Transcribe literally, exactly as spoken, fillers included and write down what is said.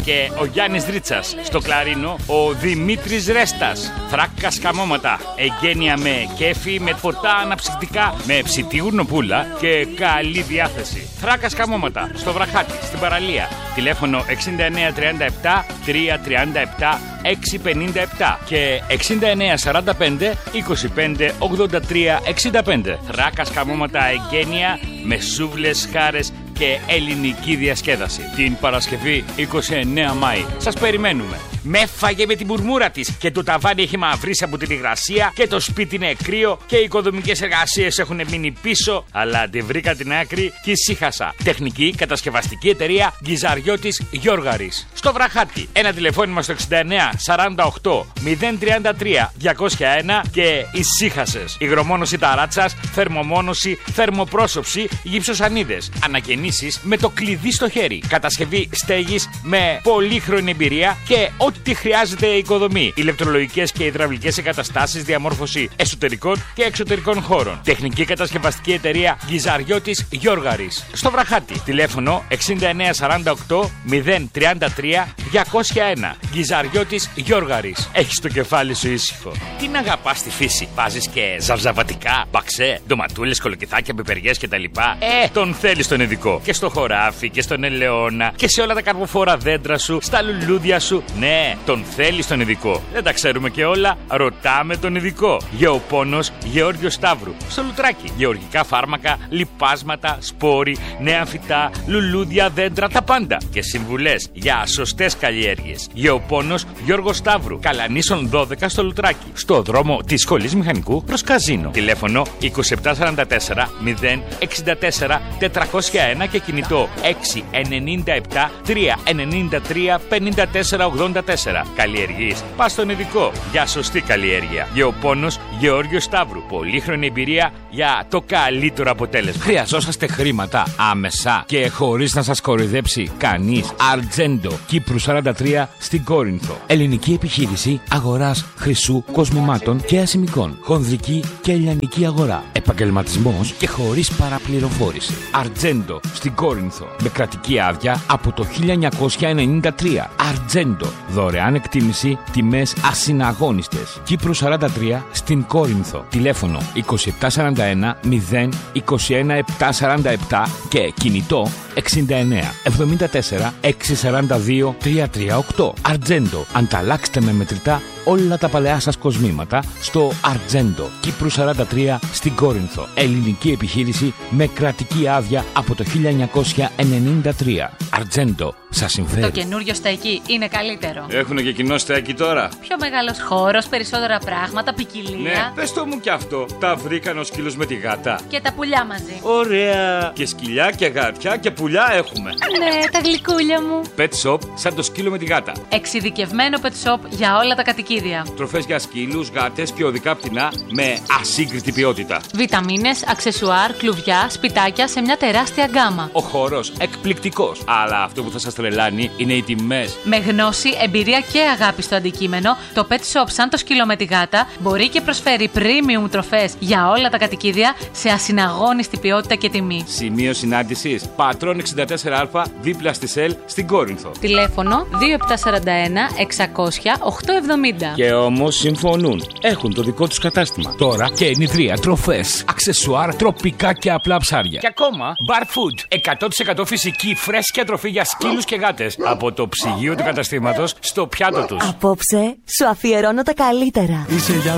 και ο Γιάννης Ρίτσας. Στο κλαρίνο ο Δημήτρης Ρέστας. Θράκα σκαμώματα. Εγγένεια με κέφι, με ποτά αναψυκτικά, με ψητιούρνοπούλα και καλή διάθεση. Θράκα σκαμώματα. Στο Βραχάτι, στην παραλία. Τηλέφωνο εξήντα εννέα τριάντα επτά τριακόσια τριάντα επτά εξακόσια πενήντα επτά και εξήντα εννέα σαράντα πέντε είκοσι πέντε ογδόντα τρία εξήντα πέντε. Θράκα σκαμώματα εγγένεια με σούβλες, χάρες και ελληνική διασκέδαση. Την Παρασκευή είκοσι εννέα Μάη. Σας περιμένουμε. Με έφαγε με την μουρμούρα της και το ταβάνι έχει μαυρίσει από την υγρασία και το σπίτι είναι κρύο και οι οικοδομικές εργασίες έχουν μείνει πίσω. Αλλά τη βρήκα την άκρη και ησύχασα. Τεχνική κατασκευαστική εταιρεία Γκυζαριώτης Γιώργαρης. Στο Βραχάτι. Ένα τηλεφώνημα στο εξήντα εννέα σαράντα οκτώ μηδέν τριάντα τρία διακόσια ένα και ησύχασες. Υγρομόνωση ταράτσας, θερμομόνωση, θερμοπρόσωψη, γυψοσανίδες. Ανακαινήσεις με το κλειδί στο χέρι. Κατασκευή στέγης με πολύχρονη εμπειρία και ό,τι χρειάζεται η οικοδομή. Ηλεκτρολογικές και υδραυλικές εγκαταστάσεις, διαμόρφωση εσωτερικών και εξωτερικών χώρων. Τεχνική κατασκευαστική εταιρεία Γκυζαριώτης Γιώργαρης. Στο Βραχάτι. Τηλέφωνο εξήντα εννέα σαράντα οκτώ μηδέν τριάντα τρία διακόσια ένα. Γκυζαριώτης Γιώργαρης. Έχεις το κεφάλι σου ήσυχο. Την αγαπάς στη φύση. Βάζεις και ζαβζαβατικά, μπαξέ, ντοματούλες, κολοκυθάκια, πιπεριές κτλ. Ε, τον θέλεις τον ειδικό. Και στο χωράφι και στον ελαιόνα και σε όλα τα καρποφόρα δέντρα σου, στα λουλούδια σου. Ναι, τον θέλεις τον ειδικό. Δεν τα ξέρουμε και όλα. Ρωτάμε τον ειδικό. Γεωπόνος Γεώργιο Σταύρου. Στο Λουτράκι. Γεωργικά φάρμακα, λιπάσματα, σπόροι, νέα φυτά, λουλούδια, δέντρα, τα πάντα. Και συμβουλές για σωστές καλλιέργειες. Γεωπόνος Γιώργο Σταύρου. Καλανίσων δώδεκα στο Λουτράκι. Στο δρόμο της Σχολής Μηχανικού προς Καζίνο. Τηλέφωνο είκοσι επτά σαράντα τέσσερα μηδέν εξήντα τέσσερα τετρακόσια ένα και κινητό έξι εννιά επτά τρία εννιά τρία πέντε τέσσερα ογδόντα τέσσερα. Καλλιεργείς. Πας στον ειδικό για σωστή καλλιέργεια. Γεωπόνος Γεώργιο Σταύρου. Πολύχρονη εμπειρία για το καλύτερο αποτέλεσμα. Χρειαζόσαστε χρήματα άμεσα και χωρίς να σας κοροϊδέψει κανείς. Αρτζέντο Κύπρου σαράντα τρία στην Κόρινθο. Ελληνική επιχείρηση αγοράς χρυσού, κοσμημάτων και ασημικών. Χονδρική και λιανική αγορά. Επαγγελματισμός και χωρίς παραπληροφόρηση. Αρτζέντο στην Κόρινθο. Με κρατική άδεια από το χίλια εννιακόσια ενενήντα τρία. Αρτζέντο. Δωρεάν εκτίμηση, τιμές ασυναγώνιστες. Κύπρου σαράντα τρία στην Κόρινθο. Τηλέφωνο είκοσι επτά σαράντα ένα μηδέν είκοσι ένα επτακόσια σαράντα επτά και κινητό εξήντα εννέα εβδομήντα τέσσερα εξακόσια σαράντα δύο τριακόσια τριάντα οκτώ. Αρτζέντο. Ανταλλάξτε με μετρητά όλα τα παλαιά σας κοσμήματα στο Αρτζέντο Κύπρου σαράντα τρία στην Κόρινθο. Ελληνική επιχείρηση με κρατική άδεια από το χίλια εννιακόσια ενενήντα τρία. Αρτζέντο. Σας συμφέρει. Το καινούριο στέκι είναι καλύτερο. Έχουνε και κοινό στέκι τώρα. Πιο μεγάλος χώρος, περισσότερα πράγματα, ποικιλία. Ναι, πες το μου κι αυτό. Τα βρήκαν ο σκύλος με τη γάτα. Και τα πουλιά μαζί. Ωραία. Και σκυλιά και γάτια και πουλιά έχουμε. Ναι, τα γλυκούλια μου. Pet shop σαν το σκύλο με τη γάτα. Εξειδικευμένο pet shop για όλα τα κατοικίδια. Τροφές για σκύλους, γάτες και οδικά πτηνά με ασύγκριτη ποιότητα. Βιταμίνες, αξεσουάρ, κλουβιά, σπιτάκια σε μια τεράστια γκάμα. Ο χώρος εκπληκτικός. Αλλά αυτό που θα σας τρελάνει είναι οι τιμές. Με γνώση, εμπειρία και αγάπη στο αντικείμενο, το pet shop σαν το σκύλο με τη γάτα μπορεί και προσφέρει premium τροφές για όλα τα κατοικίδια σε ασυναγώνιστη ποιότητα και τιμή. Σημείο συνάντησης Πατρών εξήντα τέσσερα Α δίπλα στη ΣΕΛ στην Κόρινθο. Τηλέφωνο δύο επτά σαράντα ένα εξακόσια οκτακόσια εβδομήντα. Και όμως συμφωνούν. Έχουν το δικό τους κατάστημα. Τώρα και ενιδρία, τροφές, αξεσουάρ, τροπικά και απλά ψάρια. Και ακόμα Bar Food. εκατό τοις εκατό φυσική φρέσκια τροφή για σκύλους και γάτες. Από το ψυγείο του καταστήματος στο πιάτο τους. Απόψε σου αφιερώνω τα καλύτερα. Είσαι για